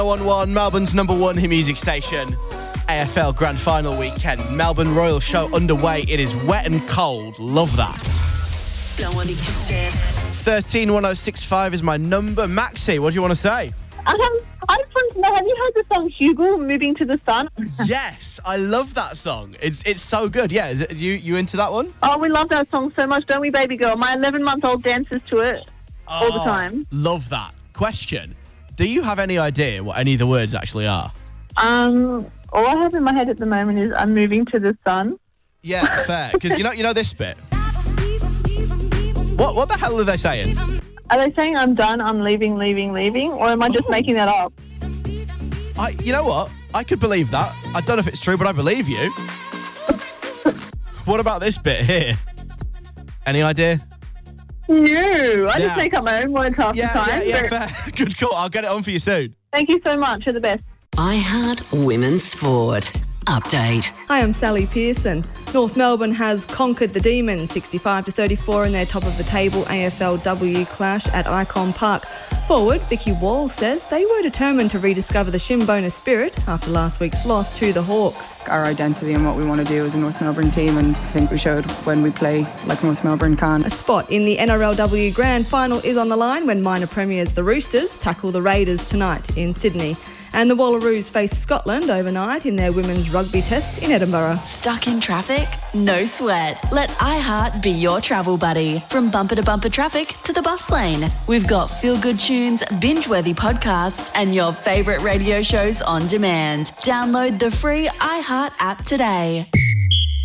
101, Melbourne's number one hit music station. AFL Grand Final weekend. Melbourne Royal Show underway. It is wet and cold. Love that. 131065 is my number. Maxie, what do you want to say? I just wanted to know, have you heard the song Hugel, Moving to the Sun? Yes, I love that song. It's so good. Yeah, is it you into that one? Oh, we love that song so much, don't we, baby girl? My 11-month-old dances to it all the time. Love that. Question, do you have any idea what any of the words actually are? All I have in my head at the moment is I'm moving to the sun. Yeah, fair. Because you know this bit? What the hell are they saying? Are they saying I'm done, I'm leaving, or am I just making that up? You know what? I could believe that. I don't know if it's true, but I believe you. What about this bit here? Any idea? No, I just make up my own words half the time. Yeah, fair. Good call. I'll get it on for you soon. Thank you so much. You're the best. iHeart Women's Sport. Update. Hi, I'm Sally Pearson. North Melbourne has conquered the Demons 65-34 in their top of the table AFLW clash at Icon Park. Forward Vicky Wall says they were determined to rediscover the Shinboner spirit after last week's loss to the Hawks. Our identity and what we want to do as a North Melbourne team, and I think we showed when we play like North Melbourne can. A spot in the NRLW Grand Final is on the line when minor premiers the Roosters tackle the Raiders tonight in Sydney. And the Wallaroos face Scotland overnight in their women's rugby test in Edinburgh. Stuck in traffic? No sweat. Let iHeart be your travel buddy. From bumper to bumper traffic to the bus lane. We've got feel-good tunes, binge-worthy podcasts, and your favourite radio shows on demand. Download the free iHeart app today.